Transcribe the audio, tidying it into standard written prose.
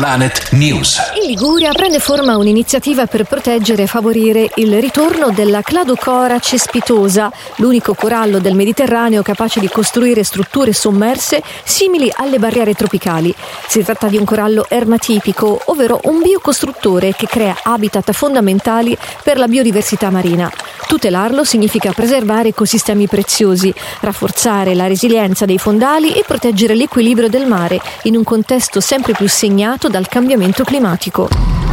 Planet News. In Liguria prende forma un'iniziativa per proteggere e favorire il ritorno della Cladocora cespitosa, l'unico corallo del Mediterraneo capace di costruire strutture sommerse simili alle barriere tropicali. Si tratta di un corallo ermatipico, ovvero un biocostruttore che crea habitat fondamentali per la biodiversità marina. Tutelarlo significa preservare ecosistemi preziosi, rafforzare la resilienza dei fondali e proteggere l'equilibrio del mare in un contesto sempre più segnato dal cambiamento climatico.